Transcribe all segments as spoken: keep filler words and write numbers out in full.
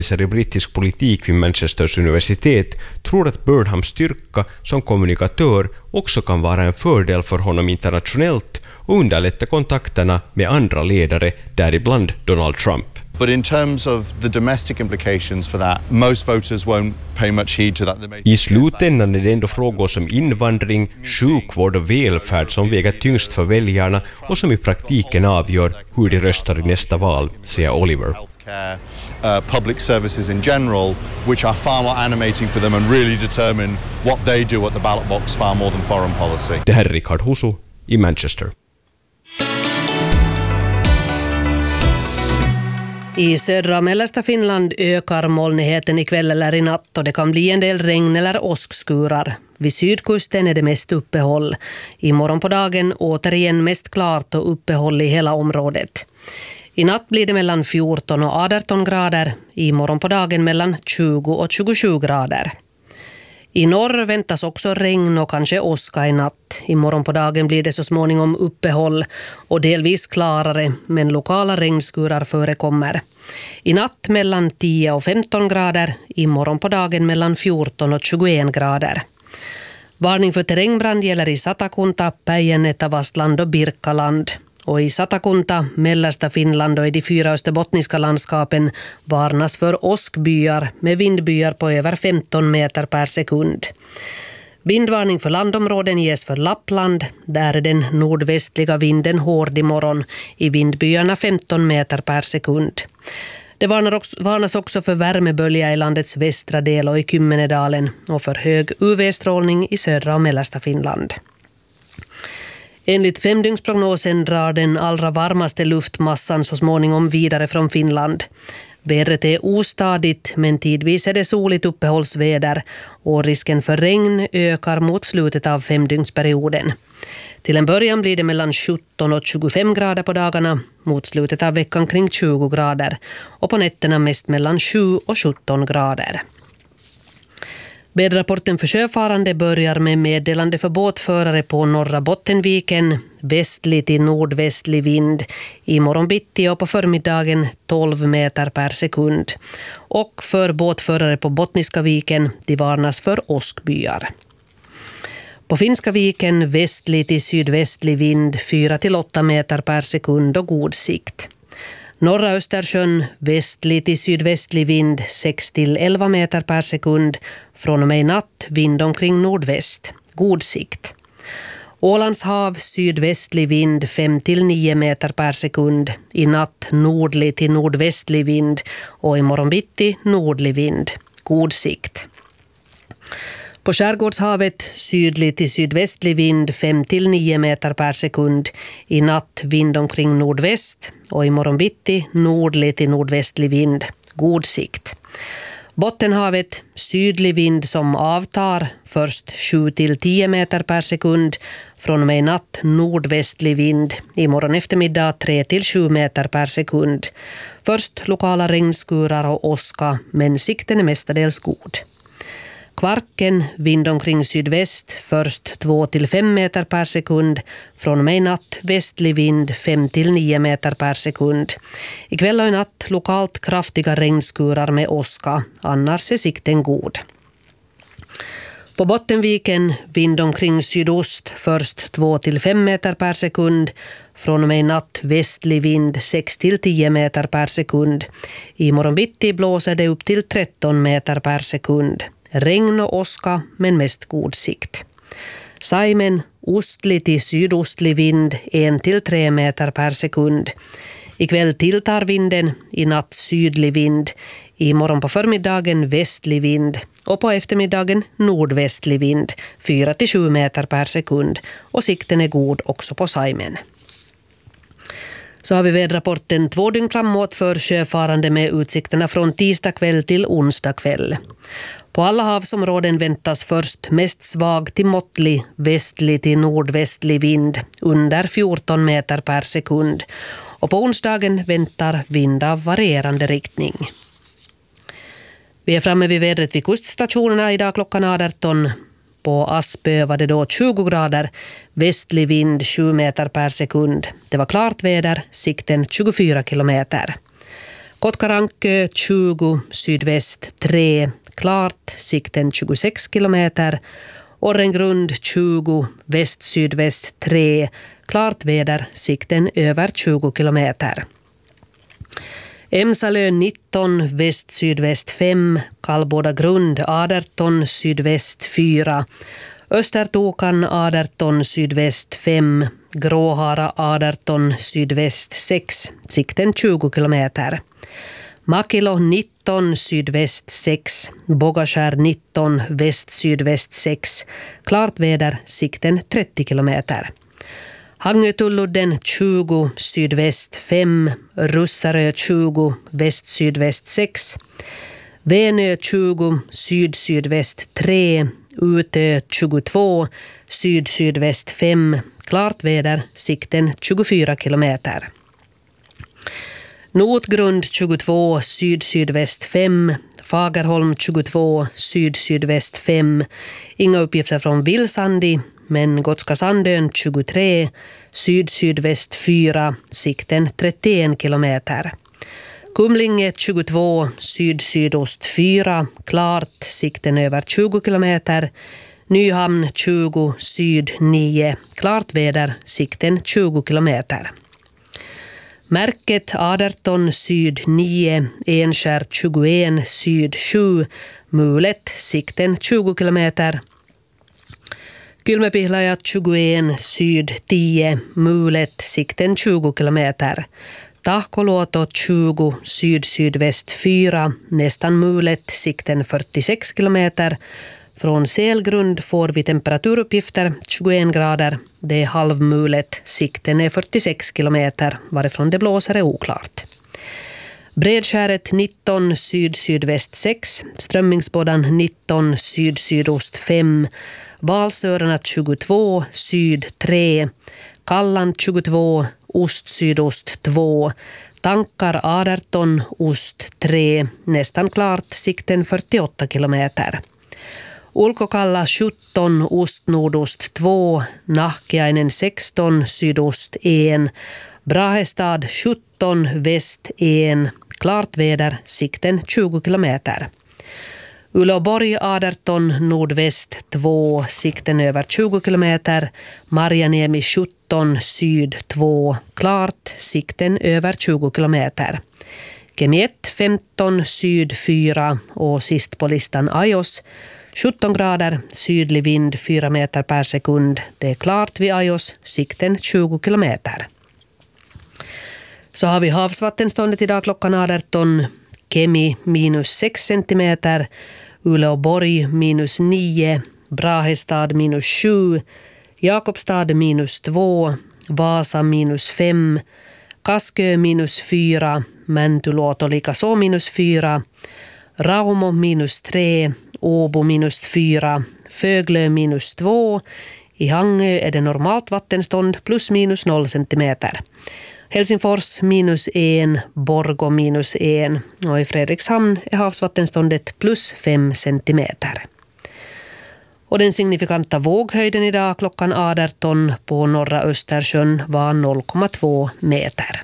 i brittisk politik vid Manchesters universitet tror att Burnhams styrka som kommunikatör också kan vara en fördel för honom internationellt och underlätta kontakterna med andra ledare, däribland Donald Trump. But in terms of the domestic implications for that, most voters won't pay much heed to that. I slutändan är det ändå frågor som invandring, sjukvård och välfärd som väger tyngst för väljarna och som i praktiken avgör hur de röstar i nästa val, säger Oliver. Uh, public services in general, which are far more animating for them and really determine what they do at the ballot box far more than foreign policy. Det här är Rickard Husu i Manchester. I södra och mellersta Finland ökar molnigheten ikväll eller i natt och det kan bli en del regn eller åskskurar. Vid sydkusten är det mest uppehåll. Imorgon på dagen återigen mest klart och uppehåll i hela området. I natt blir det mellan fjorton och arton grader, imorgon på dagen mellan tjugo och tjugosju grader. I norr väntas också regn och kanske åska i natt. Imorgon på dagen blir det så småningom uppehåll och delvis klarare, men lokala regnskurar förekommer. I natt mellan tio och femton grader, imorgon på dagen mellan fjorton och tjugoen grader. Varning för terrängbrand gäller i Satakunta, Päijänne, Vastland och Birkaland. Och i Satakunta, mellersta Finland och i de fyra österbottniska landskapen varnas för åskbyar med vindbyar på över femton meter per sekund. Vindvarning för landområden ges för Lappland. Där är den nordvästliga vinden hård imorgon, i vindbyarna femton meter per sekund. Det varnas också för värmebölja i landets västra del och i Kymmenedalen och för hög U V-strålning i södra och mellersta Finland. Enligt femdygnsprognosen drar den allra varmaste luftmassan så småningom vidare från Finland. Vädret är ostadigt, men tidvis är det soligt uppehållsväder och risken för regn ökar mot slutet av femdygnsperioden. Till en början blir det mellan sjutton och tjugofem grader på dagarna, mot slutet av veckan kring tjugo grader och på nätterna mest mellan sju och sjutton grader. Väderrapporten för sjöfarande börjar med meddelande för båtförare på norra Bottenviken, västlig till nordvästlig vind, i morgon bitti och på förmiddagen tolv meter per sekund. Och för båtförare på Bottniska viken, de varnas för åskbyar. På Finska viken västlig till sydvästlig vind, fyra till åtta meter per sekund och god sikt. Norra Östersjön, västlig till sydvästlig vind, sex till elva meter per sekund. Från och med natt, vind omkring nordväst. God sikt. Ålands hav, sydvästlig vind, fem till nio meter per sekund. I natt, nordlig till nordvästlig vind. Och i morgon bitti, nordlig vind. God sikt. På Skärgårdshavet, sydlig till sydvästlig vind, fem till nio meter per sekund. I natt, vind omkring nordväst. Och i morgon bitti, nordlig till nordvästlig vind. God sikt. Bottenhavet, sydlig vind som avtar, först sju till tio meter per sekund. Från och med natt, nordvästlig vind. I morgon eftermiddag tre till sju meter per sekund. Först lokala regnskurar och åska, men sikten är mestadels god. Kvarken, vind omkring sydväst, först två till fem meter per sekund. Från och med natt, västlig vind, fem till nio meter per sekund. Ikväll och i natt, lokalt kraftiga regnskurar med åska, annars är sikten god. På Bottenviken, vind omkring sydost, först två till fem meter per sekund. Från och med natt, västlig vind, sex till tio meter per sekund. I morgon bitti blåser det upp till tretton meter per sekund. Regn och åska, men mest god sikt. Saimen, ostlig till sydostlig vind, en till tre meter per sekund. Ikväll tilltar vinden, i natt sydlig vind. I morgon på förmiddagen västlig vind och på eftermiddagen nordvästlig vind, fyra till sju meter per sekund. Och sikten är god också på Saimen. Så har vi väderrapporten två dygn framåt för sjöfarande med utsikterna från tisdag kväll till onsdag kväll. På alla havsområden väntas först mest svag till måttlig västlig till nordvästlig vind under fjorton meter per sekund. Och på onsdagen väntar vind av varierande riktning. Vi är framme vid vädret vid kuststationerna idag klockan arton. På Aspö var det då tjugo grader, västlig vind sju meter per sekund. Det var klart väder, sikten tjugofyra kilometer. Kotkarankö tjugo, sydväst tre, klart, sikten tjugosex kilometer. Orrengrund tjugo, väst-sydväst tre, klart väder, sikten över tjugo kilometer. Emsalö nitton, väst-sydväst fem, Kallboda grund arton, sydväst fyra, Östertokan arton, sydväst fem, Gråhara arton, sydväst sex, sikten tjugo kilometer. Makilo nitton, sydväst sex, Bogaskär nitton, väst-sydväst sex, klart väder, sikten trettio kilometer. Hangötulludden tjugo, sydväst fem, Russarö tjugo, väst-sydväst sex, Venö tjugo, syd-sydväst tre, Utö tjugotvå, syd-sydväst fem, klart väder, sikten tjugofyra kilometer. Notgrund tjugotvå, syd-sydväst fem, Fagerholm tjugotvå, syd-sydväst fem, inga uppgifter från Vilsandi, men Gotska Sandön tjugotre, syd-sydväst fyra, sikten trettioen kilometer. Kumlinge tjugotvå, syd-sydost fyra, klart, sikten över tjugo kilometer. Nyhamn tjugo, syd nio, klart väder, sikten tjugo kilometer. Märket arton, syd nio, Enskär tjugoen, syd sju, Mulet, sikten tjugo kilometer. Kylmäpihlaja tjugoen, syd tio, Mulet, sikten tjugo kilometer. Tahkoluoto tjugo, syd-sydväst fyra, nästan Mulet, sikten fyrtiosex kilometer. Från Selgrund får vi temperaturuppgifter tjugoen grader. Det är halvmulet, sikten är fyrtiosex kilometer, varifrån det blåser är oklart. Bredskäret nitton, syd-sydväst sex, Strömmingsbodan nitton, syd-sydost fem, Valsörarna tjugotvå, syd tre, Kallan tjugotvå, ost-sydost två, Tankar arton, ost tre, nästan klart, sikten fyrtioåtta kilometer. Ulkokalla sjutton, ost-nordost två, Nahkiainen sexton, sydost en, Brahestad sjutton, väst en, klart väder, sikten tjugo kilometer. Uleåborg arton, nordväst två, sikten över tjugo kilometer. Marjaniemi sjutton, syd två, klart, sikten över tjugo kilometer. Kemiett femton, syd fyra och sist på listan Ajos. sjutton grader, sydlig vind fyra meter per sekund. Det är klart vid Ajos, sikten tjugo kilometer. Så har vi havsvattenståndet idag klockan arton. Kemi minus sex centimeter, Uleåborg minus nio, Brahestad minus sju, Jakobstad minus två, Vasa minus fem, Kaskö minus fyra, Mäntyluoto likaså minus fyra, Raumo minus tre, Åbo minus fyra, Föglö minus två, i Hangö är det normalt vattenstånd plus minus noll centimeter. Helsingfors minus en, Borgå minus en och i Fredrikshamn är havsvattenståndet plus fem centimeter. Och den signifikanta våghöjden idag klockan arton på norra Östersjön var noll komma två meter.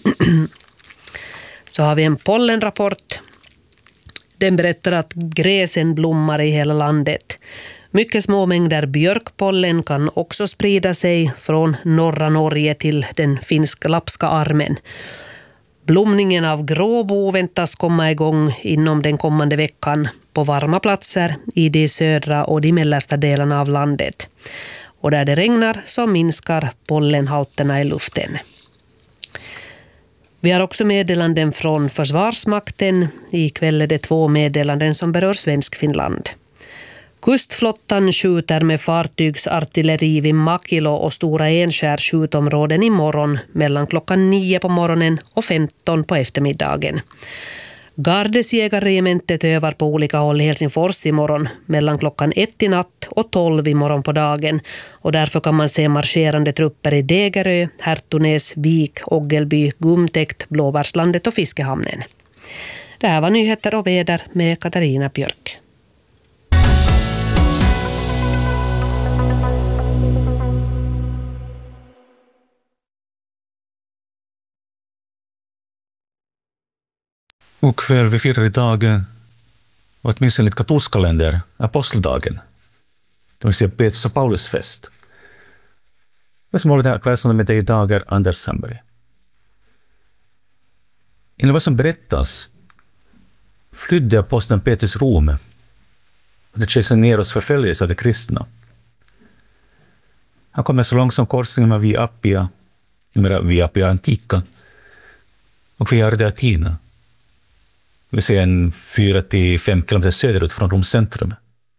Så har vi en pollenrapport. Den berättar att gräsen blommar i hela landet. Mycket små mängder björkpollen kan också sprida sig från norra Norge till den finsk-lapska armen. Blomningen av gråbo väntas komma igång inom den kommande veckan på varma platser i de södra och de mellersta delarna av landet. Och där det regnar så minskar pollenhalterna i luften. Vi har också meddelanden från Försvarsmakten. Ikväll är det två meddelanden som berör Svenskfinland. Kustflottan skjuter med fartygsartilleri vid Makilo och Stora Enskär skjutområden imorgon mellan klockan nio på morgonen och femton på eftermiddagen. Gardesjägarregementet övar på olika håll i Helsingfors imorgon mellan klockan ett i natt och tolv imorgon på dagen. Och därför kan man se marscherande trupper i Degerö, Hertonäs, Vik, Oggelby, Gumtäkt, Blåbärslandet och Fiskehamnen. Det här var nyheter och väder med Katarina Björk. Och kväll vi firar idag, och åtminstone enligt katolsk kalender, aposteldagen. Det vill säga Petrus och Paulus fest. Vad som håller det här kvällsåndet med dig idag är Anders Sandberg. Enligt vad som berättas flydde aposteln Petrus Rom och det kejsar Neros förföljelse av de kristna. Han kommer så långt som korsningen med Via Appia, numera Via Appia Antica, och Via Ardeatina, det vill säga en fyra till fem kilometer söderut från Roms centrum.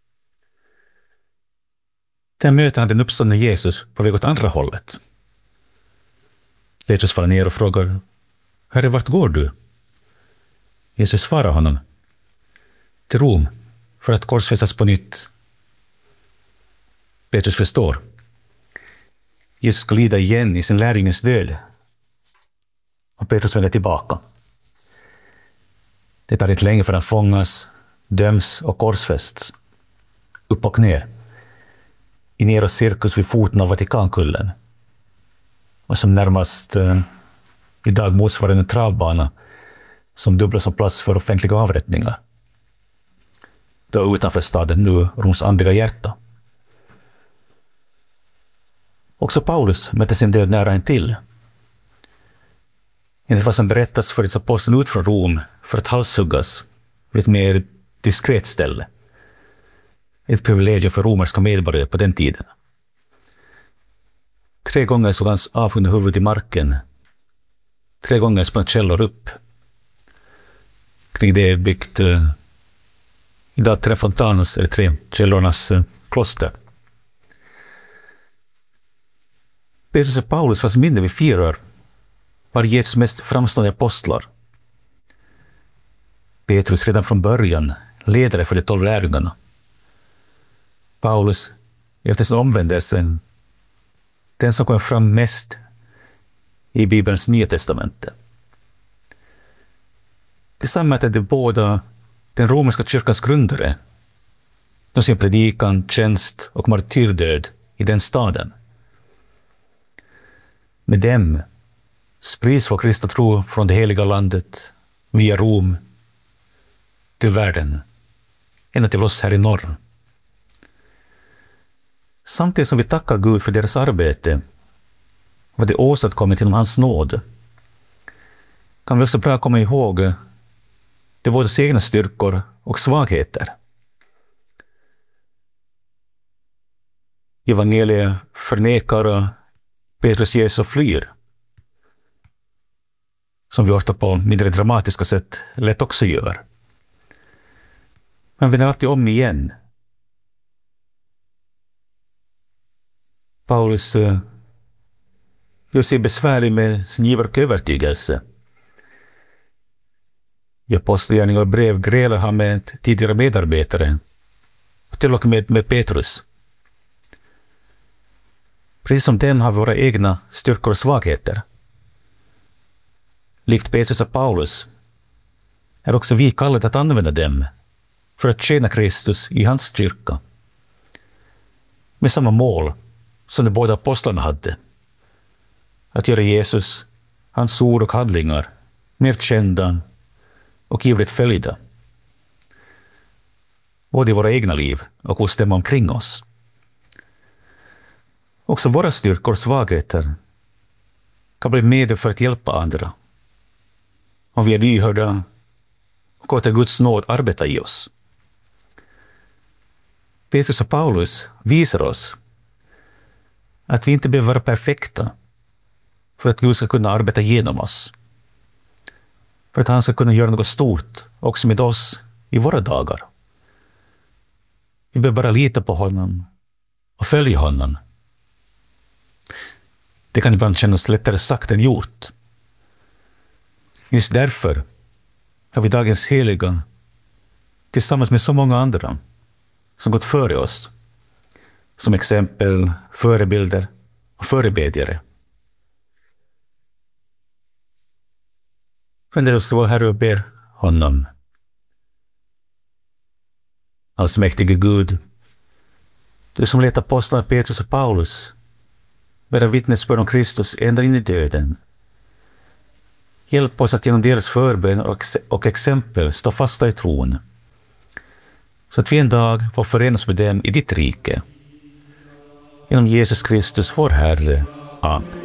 Där möter han den uppståndne Jesus på väg åt andra hållet. Petrus faller ner och frågar: Herre, vart går du? Jesus svarar honom: till Rom, för att korsfästas på nytt. Petrus förstår. Jesus ska lida igen i sin lärjungens död. Och Petrus vänder tillbaka. Det tar inte länge för han fångas, döms och korsfästs. Upp och ner. I Neros cirkus vid foten av Vatikankullen. Och som närmast eh, idag motsvarar en travbana som dubblas som plats för offentliga avrättningar. Då utanför staden, nu Roms andliga hjärta. Också Paulus mötte sin död nära en till. Enligt vad som berättas fördes aposteln ut från Rom för att halshuggas vid ett mer diskret ställe. Ett privilegium för romerska medborgare på den tiden. Tre gånger såg hans avhuggna huvud i marken. Tre gånger sprang källor upp. Kring det är byggt uh, idag tre fontanos, eller tre källornas uh, kloster. Petrus och Paulus, vars minne vi firar, var Jesus mest framstående apostlar. Petrus redan från början ledare för de tolv lärjungarna. Paulus, efter sin omvändelse, den som kommer fram mest i Bibelns Nya testamente. Tillsammans är de båda den romerska kyrkans grundare, de sin predikan, tjänst och martyrdöd i den staden. Med dem sprids vår kristna tro från det heliga landet via Rom till världen, ända till oss här i norr. Samtidigt som vi tackar Gud för deras arbete, vad det åstadkommit genom hans nåd, kan vi också bra komma ihåg de bådas egna styrkor och svagheter. Evangeliet förnekar Petrus Jesus och flyr, som vi ofta på mindre dramatiska sätt lätt också gör. Men vi är alltid om igen. Paulus uh, gör sig besvärlig med sin givark övertygelse. I apostelgärningar och brev grälar han med tidigare medarbetare och till och med med Petrus. Precis som dem har våra egna styrkor och svagheter. Likt Petrus och Paulus är också vi kallade att använda dem för att tjäna Kristus i hans kyrka. Med samma mål som de båda apostlarna hade. Att göra Jesus, hans ord och handlingar mer kända och ivrigt följda. Både i våra egna liv och hos dem omkring oss. Också våra styrkor och svagheter kan bli medel för att hjälpa andra. Om vi är lyhörda och låter Guds nåd arbeta i oss. Petrus och Paulus visar oss att vi inte behöver vara perfekta för att Gud ska kunna arbeta genom oss. För att han ska kunna göra något stort också med oss i våra dagar. Vi behöver bara lita på honom och följa honom. Det kan ibland kännas lättare sagt än gjort. Just därför har vi dagens heliga tillsammans med så många andra som gått före oss. Som exempel, förebilder och förebedjare. Vänder oss till vår Herre och ber honom. Allsmäktige Gud, du som lät apostlarna Petrus och Paulus bära vittnesbörd om Kristus ända in i döden. Hjälp oss att genom deras förbön och exempel stå fasta i tron, så att vi en dag får förenas med dem i ditt rike. Genom Jesus Kristus, vår Herre. Amen.